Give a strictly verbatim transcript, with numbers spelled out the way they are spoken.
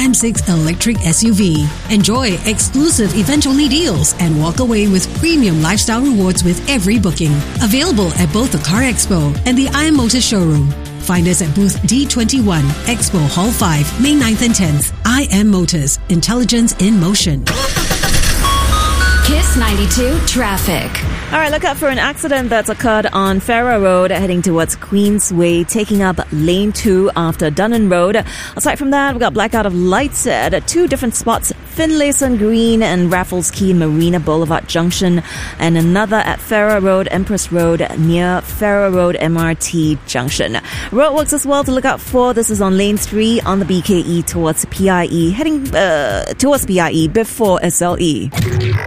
M six electric S U V. Enjoy exclusive event-only deals and walk away with premium lifestyle rewards with every booking. Available at both the Car Expo and the I M Motors showroom. Find us at booth D twenty-one, Expo Hall five, May ninth and tenth. I M Motors, intelligence in motion. Kiss ninety-two traffic. All right, look out for an accident that's occurred on Farrer Road heading towards Queensway, taking up lane two after Dunnan Road. Aside from that, we've got blackout of lights at two different spots, Finlayson Green and Raffles Quay Marina Boulevard Junction, and another at Farrer Road, Empress Road near Farrer Road M R T Junction. Roadworks as well to look out for. This is on lane three on the B K E towards P I E, heading uh, towards P I E before S L E.